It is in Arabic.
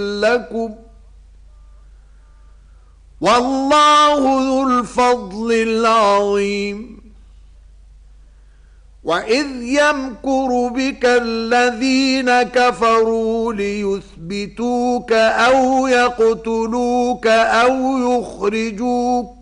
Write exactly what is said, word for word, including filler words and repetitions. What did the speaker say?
لكم والله ذو الفضل العظيم. وإذ يمكر بك الذين كفروا ليثبتوك أو يقتلوك أو يخرجوك